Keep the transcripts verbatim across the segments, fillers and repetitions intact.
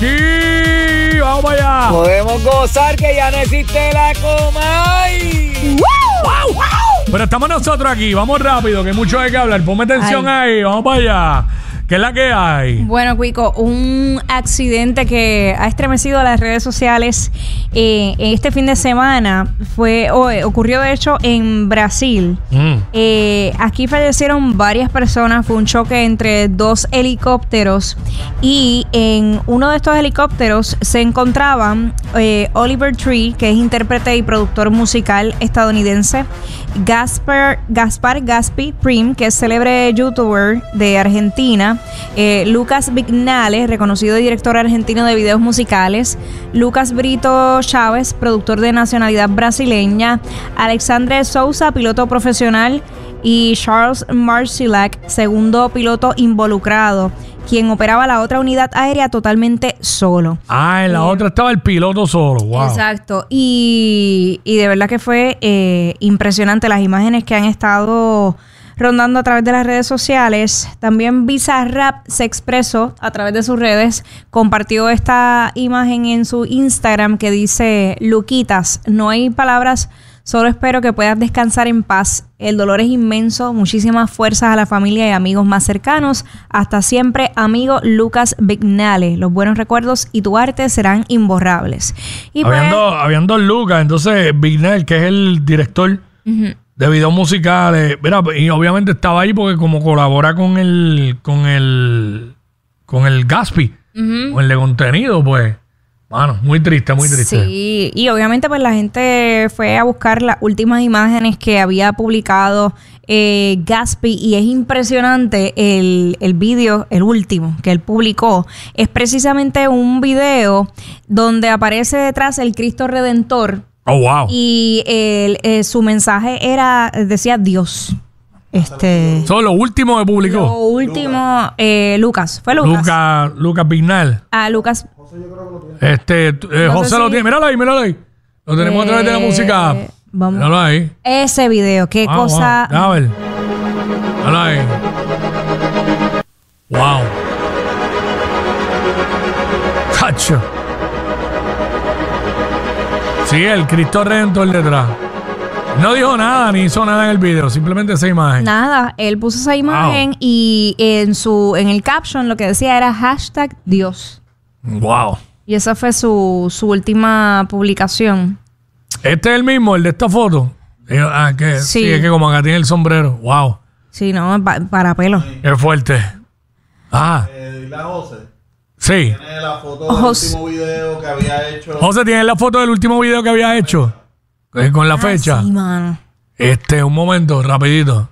aquí. Vamos para allá. Podemos gozar que ya no existe la Comay. ¡Wow! ¡Wow! Pero estamos nosotros aquí. Vamos rápido, que hay mucho hay que hablar. Ponme atención Ay. ahí. Vamos para allá. ¿Qué es la que hay? Bueno, Cuico, un accidente que ha estremecido las redes sociales eh, este fin de semana fue o, ocurrió de hecho en Brasil. Mm. Eh, aquí fallecieron varias personas. Fue un choque entre dos helicópteros y en uno de estos helicópteros se encontraban eh, Oliver Tree, que es intérprete y productor musical estadounidense, Gaspar, Gaspar Gaspi Prim, que es célebre youtuber de Argentina, Eh, Lucas Vignales, reconocido director argentino de videos musicales, Lucas Brito Chávez, productor de nacionalidad brasileña, Alexandre Sousa, piloto profesional, y Charles Marcilac, segundo piloto involucrado, quien operaba la otra unidad aérea totalmente solo. Ah, en la Eh, otra estaba el piloto solo. Wow. Exacto. Y, y de verdad que fue eh, impresionante las imágenes que han estado rondando a través de las redes sociales. También Bizarrap se expresó a través de sus redes, compartió esta imagen en su Instagram que dice: Luquitas, no hay palabras, solo espero que puedas descansar en paz. El dolor es inmenso, muchísimas fuerzas a la familia y amigos más cercanos. Hasta siempre, amigo Lucas Vignales. Los buenos recuerdos y tu arte serán imborrables. Y Habían, pues, dos, habían dos Lucas, entonces Vignel, que es el director uh-huh. de videos musicales, mira, y obviamente estaba ahí porque como colabora con el con el con el Gaspi, uh-huh. con el de contenido, pues, mano, muy triste, muy triste. Sí, y obviamente pues la gente fue a buscar las últimas imágenes que había publicado eh, Gaspi, y es impresionante el, el video, el último que él publicó. Es precisamente un video donde aparece detrás el Cristo Redentor. Oh, wow. Y el, eh, su mensaje era, decía Dios. Este. Eso es lo último que publicó. Lo último, eh, Lucas. Fue Lucas. Lucas, Lucas Vignal. Ah, Lucas. Este, eh, No sé José si- lo tiene. Míralo ahí, míralo ahí. Lo tenemos a través de la Eh, música. Vamos. Míralo ahí. Ese video, qué Vamos, cosa. vamos. A ver. Míralo ahí. Wow. Cacho. Sí, el Cristo Redentor detrás. No dijo nada ni hizo nada en el video, simplemente esa imagen. Nada, él puso esa imagen Wow. y en su en el caption lo que decía era hashtag Dios. Wow. Y esa fue su, su última publicación. Este es el mismo, el de esta foto. Eh, Ah, que, sí. Sí. Es que como acá tiene el sombrero. Wow. Sí, no, pa- para pelo. Qué fuerte. Ah, Eh, dile a José. sí. Tiene la foto del José. último video que había hecho. José, ¿tienes la foto del último video que había hecho? Eh, Con la fecha. Ah, sí, mano. Este, un momento, rapidito.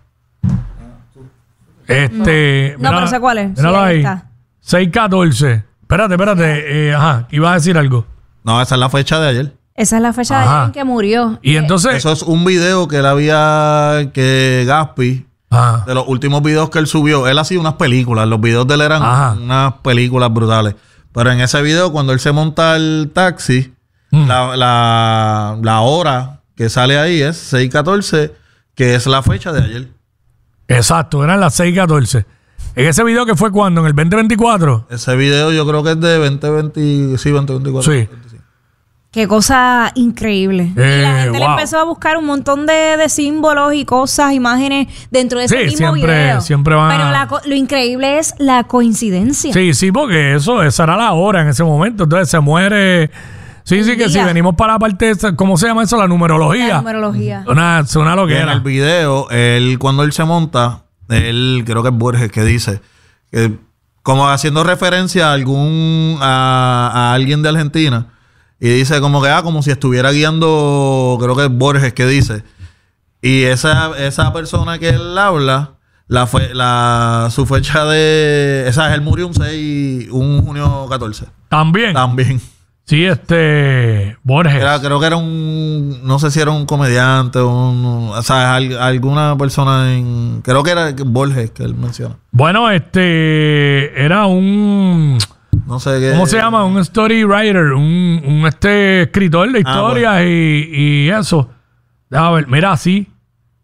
Este. No, pero sé cuál es. Míralo Sí, ahí ahí. está. seis catorce. Espérate, espérate. Eh, ajá, ibas a decir algo. No, esa es la fecha de ayer. Esa es la fecha Ajá. de en que murió. Y entonces. Eso es un video que él había. Que Gaspi. Ajá. De los últimos videos que él subió. Él hacía unas películas. Los videos de él eran Ajá. unas películas brutales. Pero en ese video, cuando él se monta el taxi, Mm. la, la, la hora que sale ahí es seis catorce, que es la fecha de ayer. Exacto, eran las seis catorce. En ese video que fue cuando, en el veinte veinticuatro. Ese video yo creo que es de veinte veinte, sí, veinte veinticuatro. Sí. Qué cosa increíble. Eh, y la gente le wow. empezó a buscar un montón de, de símbolos y cosas, imágenes dentro de ese Sí, mismo siempre- video. siempre van Pero a- la co- lo increíble es la coincidencia. Sí, sí, porque eso, esa era la hora en ese momento. Entonces se muere. Sí, sí, que sí. día. Venimos para la parte esa, ¿cómo se llama eso? La numerología. La numerología. Una, es una Y en loquera. el video, él cuando él se monta, él creo que es Borges que dice que como haciendo referencia a algún a, a alguien de Argentina, y dice como que ah, como si estuviera guiando, creo que es Borges que dice, y esa esa persona que él habla, la fe, la su fecha de esa él murió un seis, un junio catorce. También. También. Sí, este. Borges. Era, creo que era un... No sé si era un comediante, un, o sea, al- alguna persona en... Creo que era Borges que él menciona. Bueno, este. Era un. No sé qué... ¿Cómo se llama? Un story writer. Un, un este escritor de Ah, historias y, y eso. Déjame ver. Mira, sí.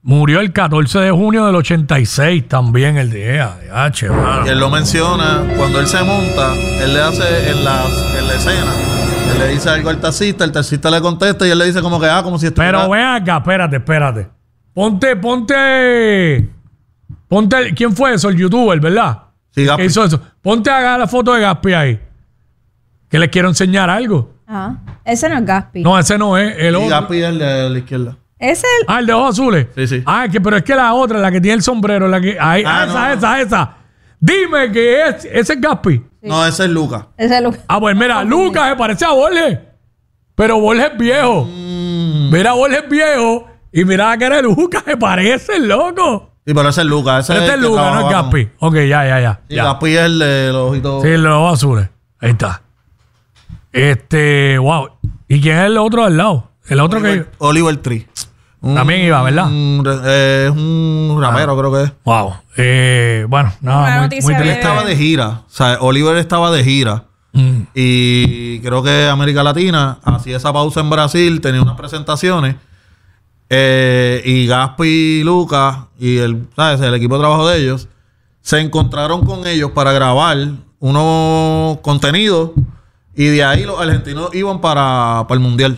murió el catorce de junio del ochenta y seis también el día de H, mano. Y él lo menciona, cuando él se monta, él le hace en la, en la escena, él le dice algo al taxista, el taxista le contesta y él le dice como que, ah, como si estuviera... Pero ven acá, espérate, espérate. Ponte, ponte... Ponte... ¿Quién fue eso? El youtuber, ¿verdad? Sí, Gaspi. ¿Qué hizo eso? Ponte a la foto de Gaspi ahí. Que les quiero enseñar algo. Ajá. Ese no es Gaspi. No, ese no es. El Y otro. Gaspi es el de la izquierda. Es el... Ah, el de ojos azules. Sí, sí. Ah, es que, pero es que la otra, la que tiene el sombrero, la que. Ahí, Ah, esa, no, no. esa, esa. Dime que es, ese es Gaspi. No, ese es Lucas. Ese es Lucas. Ah, pues mira, Lucas se parece a Borges. Pero Borges es viejo. Mm. Mira, Borges es viejo. Y mira la cara de Lucas, se parece, loco. Sí, pero ese es Lucas. Ese Pero este es el que Lucas, no es trabajaba con- Gaspi. Ok, ya, ya, ya. Sí, ya. Gaspi es el de los ojitos. Sí, los ojos azules. Ahí está. Este, wow. ¿Y quién es el otro al lado? El otro Oliver, que. Oliver Tree. Un- También iba, ¿verdad? un re- eh, es un rapero, creo que es. Wow. Eh, bueno, nada, Una muy, noticia muy Él breve. triste. estaba de gira. O sea, Oliver estaba de gira. Mm. Y creo que América Latina hacía esa pausa en Brasil, tenía unas presentaciones. eh, y Gaspi y Lucas y el, ¿sabes? el equipo de trabajo de ellos se encontraron con ellos para grabar unos contenidos. Y de ahí los argentinos iban para, para el mundial.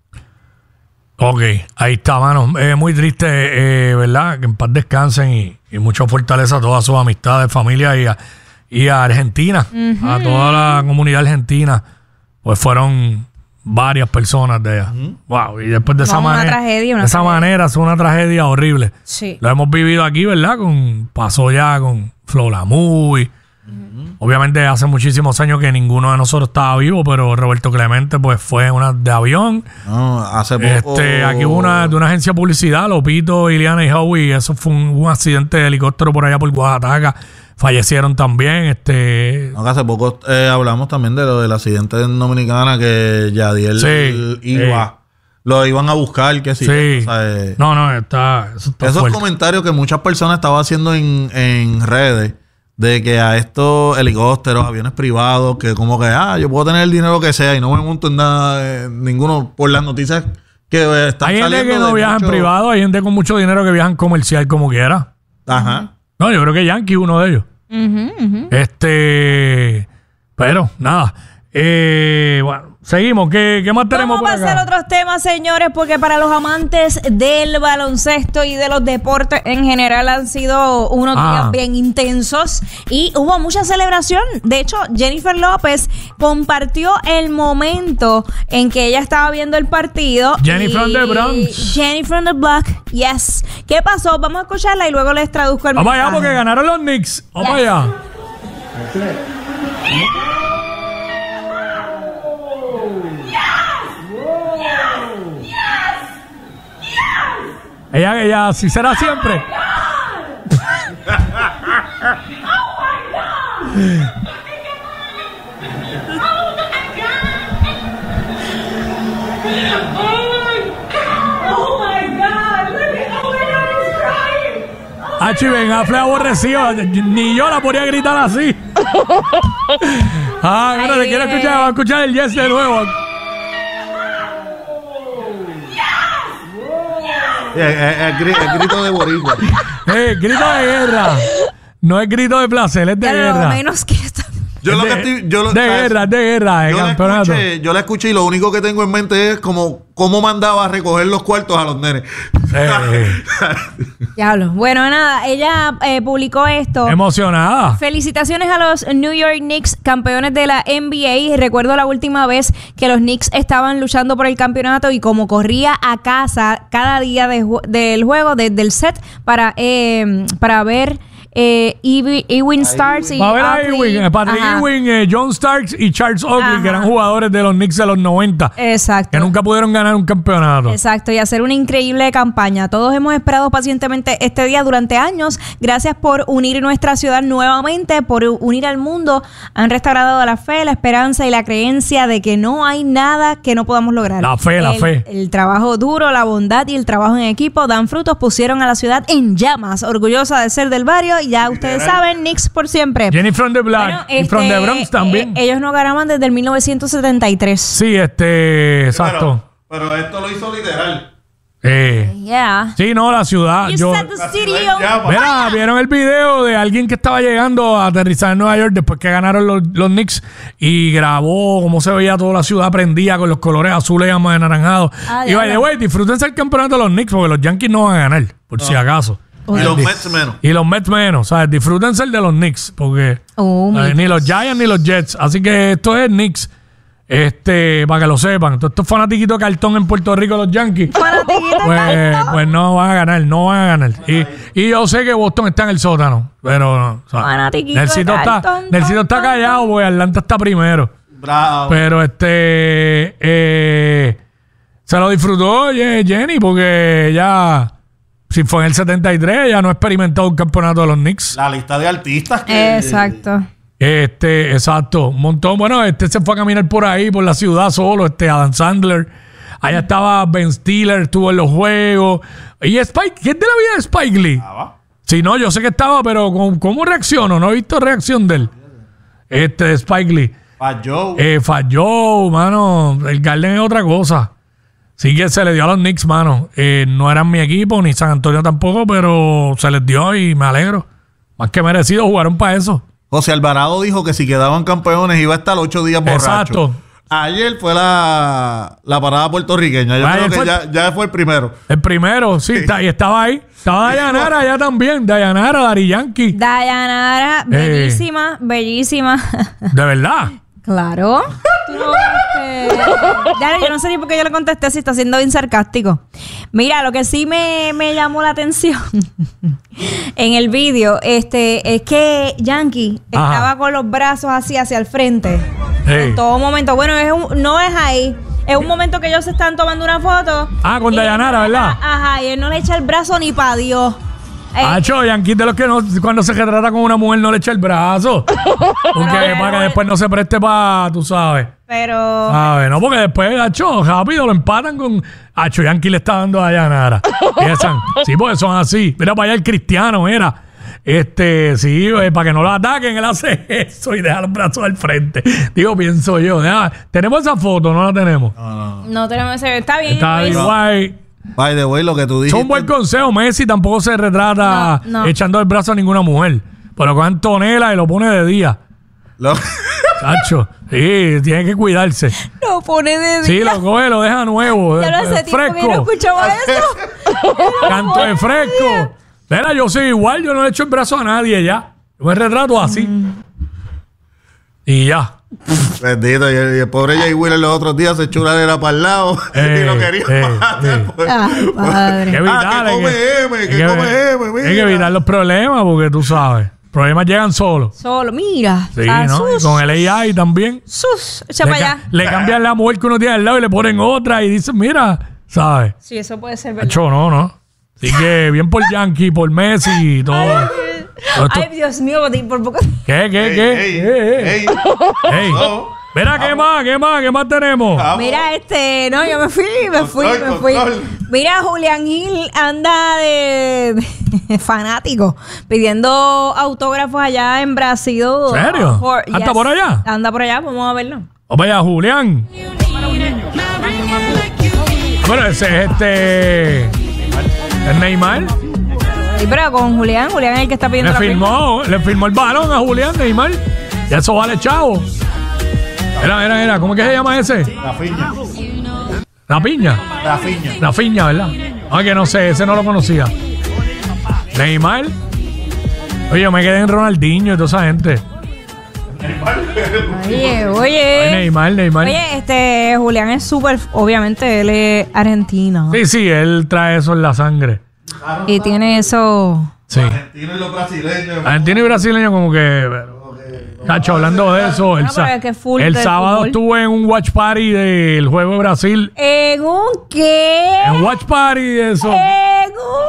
Ok, ahí está, mano. Eh, muy triste, eh, ¿verdad? Que en paz descansen y, y mucha fortaleza a todas sus amistades, familia y a, y a Argentina, uh-huh. a toda la comunidad argentina. Pues fueron varias personas de ella. Uh-huh. Wow, y después de No, esa una manera. tragedia, una de esa tragedia. manera, es una tragedia horrible. Sí. Lo hemos vivido aquí, ¿verdad? Con, pasó ya con Flolamuy. Uh-huh. Obviamente hace muchísimos años que ninguno de nosotros estaba vivo, pero Roberto Clemente pues fue una de avión. No, hace poco. Este, aquí hubo una de una agencia de publicidad, Lopito, Iliana y Howie, eso fue un, un accidente de helicóptero por allá por Oaxaca. Fallecieron también. Este, No, que hace poco eh, hablamos también de lo del accidente en Dominicana que Yadiel Sí, iba. sí. Lo iban a buscar, que sí. sí. O sea, eh, No, no, está, eso está esos fuerte. comentarios que muchas personas estaban haciendo en, en redes de que a estos helicópteros, aviones privados, que como que, ah, yo puedo tener el dinero que sea y no me monto en nada, eh, ninguno, por las noticias que eh, están Hay saliendo. gente que no de viaja mucho- en privado, hay gente con mucho dinero que viajan comercial como quiera. Ajá. No, yo creo que Yankee es uno de ellos. Ujú, ujú. Este, pero nada. Eh, bueno, seguimos. ¿Qué, qué más tenemos Vamos a por pasar a acá? otros temas, señores, porque para los amantes del baloncesto y de los deportes en general han sido unos Ah. días bien intensos y hubo mucha celebración. De hecho, Jennifer López compartió el momento en que ella estaba viendo el partido. Jenny y- from the Bronx. Jenny from the Block, yes. ¿Qué pasó? Vamos a escucharla y luego les traduzco el Vamos allá mensaje. porque ganaron los Knicks. Vamos Yes. allá. Ella, ella, así será siempre. Ah, chiven, Afle aborrecido. Ni yo la podría gritar así. Ah, bueno, te quiero escuchar. Vamos a escuchar el yes de nuevo. Eh, eh, el, gri- el grito de boricua. Eh, grito de guerra. No es grito de placer, es de Ya, guerra. lo menos que esto. Yo lo de, que estoy, yo lo, de ¿sabes? guerra, de guerra, de Yo la, campeonato. escuché, yo la escuché y lo único que tengo en mente es como cómo mandaba a recoger los cuartos a los nenes. Eh, Diablo. Bueno, nada, ella eh, publicó esto. emocionada. Felicitaciones a los New York Knicks, campeones de la N B A. Recuerdo la última vez que los Knicks estaban luchando por el campeonato y como corría a casa cada día de ju- del juego, desde el set, para, eh, para ver eh, Ewi- Ewing Starks y Va a ver a Oakley. Ewing, eh, Patrick Ajá. Ewing, eh, John Starks y Charles Oakley, Ajá. que eran jugadores de los Knicks de los noventa, Exacto. que nunca pudieron ganar un campeonato. Exacto, y hacer una increíble campaña. Todos hemos esperado pacientemente este día durante años. Gracias por unir nuestra ciudad nuevamente, por unir al mundo. Han restaurado la fe, la esperanza y la creencia de que no hay nada que no podamos lograr. La fe, la el, fe. El trabajo duro, la bondad y el trabajo en equipo dan frutos, pusieron a la ciudad en llamas. Orgullosa de ser del barrio, y ya ustedes saben, Knicks por siempre. Jenny from the Black Bueno, y from este, the Bronx también. eh, ellos no ganaban desde el mil novecientos setenta y tres. Sí, este, exacto. Pero, pero esto lo hizo literal. Eh, Yeah. sí, no, la ciudad. You Yo, set the city ciudad on ya, fire. Mira, ¿vieron el video de alguien que estaba llegando a aterrizar en Nueva York después que ganaron los, los Knicks y grabó cómo se veía toda la ciudad prendida con los colores azules y anaranjados? Ah, y vaya, güey, disfrútense el campeonato de los Knicks porque los Yankees no van a ganar, por si acaso. Y los Mets menos. Y los Mets menos, ¿sabes? Disfrútense el de los Knicks porque Oh, eh, mi ni los Giants ni los Jets. Así que esto es Knicks. Este, para que lo sepan. Todos estos fanatiquitos de cartón en Puerto Rico, los Yankees. Fanatiquito de Pues, cartón. pues no van a ganar, no van a ganar. Y, y yo sé que Boston está en el sótano, pero no. O sea, Fanatiquito de Nelsito está, cartón, Nelsito está ton, callado porque Atlanta está primero. Bravo. Pero este eh, se lo disfrutó Ye- Jenny porque ya, si fue en el setenta y tres, ya no ha experimentado un campeonato de los Knicks. La lista de artistas que... Exacto. Este, exacto, un montón. Bueno, este se fue a caminar por ahí, por la ciudad solo, este Adam Sandler. Allá estaba Ben Stiller, estuvo en los juegos. Y Spike, ¿qué es de la vida de Spike Lee? Ah, Sí, no, yo sé que estaba, pero ¿cómo, cómo reaccionó? No he visto reacción de él. Este, de Spike Lee. Pa' Joe. Eh, falló, mano. El Garden es otra cosa. Sí que se le dio a los Knicks, mano. Eh, no eran mi equipo, ni San Antonio tampoco, pero se les dio y me alegro. Más que merecido, jugaron para eso. José Alvarado dijo que si quedaban campeones iba a estar ocho días borracho. Exacto. Ayer fue la, la parada puertorriqueña. Yo Ayer creo que fue- ya, ya fue el primero. El primero, sí, está- y estaba ahí. Estaba Dayanara allá también. Dayanara, Dari Yankee. Dayanara, bellísima, bellísima. De verdad. Claro. Tú no viste. Dale, yo no sé ni por qué yo le contesté si está siendo bien sarcástico. Mira, lo que sí me, me llamó la atención en el vídeo este, es que Yankee Ajá. estaba con los brazos así hacia el frente. Ey. En todo momento. Bueno, es un, no es ahí. Es un momento que ellos se están tomando una foto. Ah, con Y- Dayanara, ¿verdad? Ajá, y él no le echa el brazo ni pa' Dios. Eh, Hacho, Yankee de los que no, cuando se retrata con una mujer no le echa el brazo. Porque Pero- para que después no se preste para, tú sabes. pero. ¿Sabes? No, porque después, Hacho, rápido lo empatan con. Hacho, Yankee le está dando a Dayanara. Piensan. Sí, porque son así. Mira para allá el Cristiano, mira. Este, sí, eh, para que no lo ataquen, él hace eso y deja los brazos al frente. Digo, pienso yo. Deja- tenemos esa foto, no la tenemos. No tenemos ese. Está bien. Está Luis. igual. By the way, lo que tú Es dijiste. un buen consejo. Messi tampoco se retrata No, no. echando el brazo a ninguna mujer. Pero cogen tonela y lo pone de día. lo- Chacho, sí, tiene que cuidarse. Lo pone de Sí, día. lo coge, lo deja nuevo. Ya eh, no hace tiempo que no fresco. escuchaba eso. Canto de fresco. Mira, yo soy igual, yo no le echo el brazo a nadie ya. Yo me retrato así. Y ya. Bendito. Y el, y el pobre Jay Wheeler los otros días se echó una arena para el lado Eh, y lo quería eh, matar. eh. pues. Ay, Hay que padre. evitar, Ah, que hay come M, hay que come M, mira. Hay que evitar los problemas porque tú sabes. Problemas llegan solos. Solo, mira. Sí, Ah, ¿no? Y sus, con el A I también. sus. Echa Le, para ca- allá. le cambian la mujer que uno tiene al lado y le ponen otra y dicen, mira, ¿sabes? Sí, eso puede ser verdad. Hacho, no, no. Así que bien por Yankee, por Messi y todo. todo esto. Ay, Dios mío, por poco. ¿Qué, qué, Ey, qué? ey, Eh, eh. ey. Ey. No. Mira, ¿qué más? ¿Qué más? ¿Qué más tenemos? Vamos. Mira, este, no, yo me fui, me fui, Control, me fui. control. Mira, Julián Gil anda de, de fanático, pidiendo autógrafos allá en Brasil. ¿En serio? ¿Anda por allá? Anda por allá, vamos a verlo. Vamos allá, Julián. Bueno, ese es este. El Neymar. Sí, pero con Julián, Julián es el que está pidiendo Le la firma. firmó, le firmó el balón a Julián Neymar. Y eso vale, chavo. Mira, mira, mira. ¿Cómo es que se llama ese? La fiña. La piña. La fiña. La fiña, ¿verdad? Ah, que no sé, ese no lo conocía. Neymar. Oye, yo me quedé en Ronaldinho y toda esa gente. Oye, Ay, oye. Neymar, Neymar. Oye, este, Julián es súper, obviamente, él es argentino. Sí, sí, él trae eso en la sangre. Y tiene eso. Sí. Argentino y los brasileños. Argentino y brasileño como que... pero, Cacho, hablando de eso, el, No, sa- pero es que full el de sábado fútbol. estuve en un watch party del juego de Brasil. ¿En un qué? En un watch party de eso. En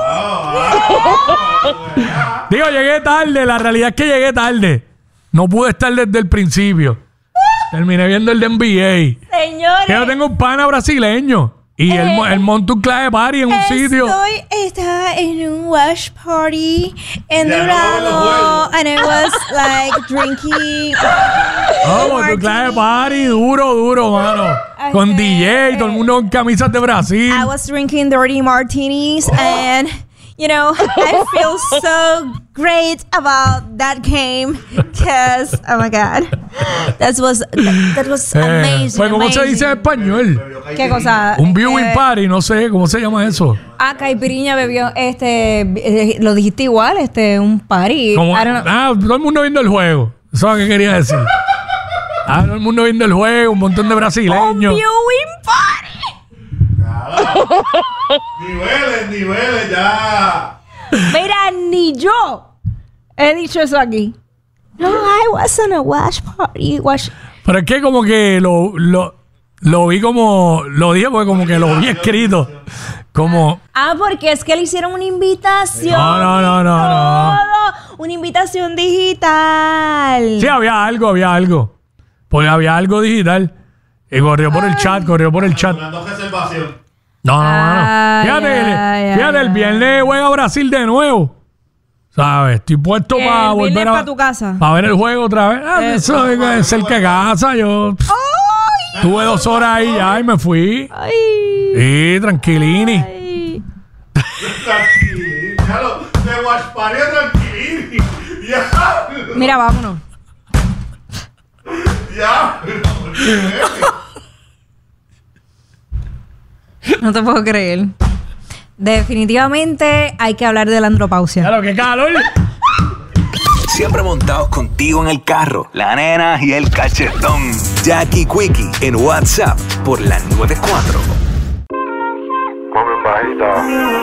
un Digo, llegué tarde. La realidad es que llegué tarde. No pude estar desde el principio. Terminé viendo el de N B A. Señores. Que yo tengo un pana brasileño. Y él, mo- él montó un clase party en un sitio. Estoy, estaba en un wash party en Ya no vamos los Dorado, juegos. and I was like drinking. Oh, montó un clase party duro, duro, mano. Con D J, todo el mundo con camisas de Brasil. I was drinking dirty martinis, and you know, I feel so great about that game because, oh my god, that was that, that was Eh, amazing. pues, ¿cómo se amazing. dice en español? ¿Qué cosa? Un viewing Eh, party, no sé, ¿cómo se llama eso? Ah, Caipiriña bebió, este, eh, lo dijiste igual, este, un party. Como, I don't know. ah, todo el mundo viendo el juego. Eso es lo que quería decir. Ah, todo el mundo viendo el juego, un montón de Un brasileños. viewing party. Niveles, niveles, ya. Mira, ni yo he dicho eso aquí. No, I was on a watch party. Watch. Pero es que como que lo, lo, lo vi como, lo dije porque como que lo vi escrito. Como, Ah, porque es que le hicieron una invitación. No, no, no, no, no. Todo. Una invitación digital. sí, había algo, había algo. Porque había algo digital. Y corrió por el chat, corrió por el chat. Dando reservación. No, no, no. Ay, Fíjate, ay, ay, fíjate, el ay. viernes juega Brasil de nuevo. ¿Sabes? Estoy puesto El para viernes volver a... pa' tu casa. Para ver el juego otra vez. Ah, Eh, eso es cerca de casa. Yo Ay, tuve dos horas ahí ya y me fui. ay, Sí, tranquilini. ay. Tranquilín. Ya lo. De Watch Party a tranquilín. Ya. Mira, vámonos. Ya. No te puedo creer. Definitivamente hay que hablar de la andropausia. Claro, qué calor. Siempre montados contigo en el carro, la nena y el cachetón. Jackie Quickie en WhatsApp por la noventa y cuatro. Come bajita.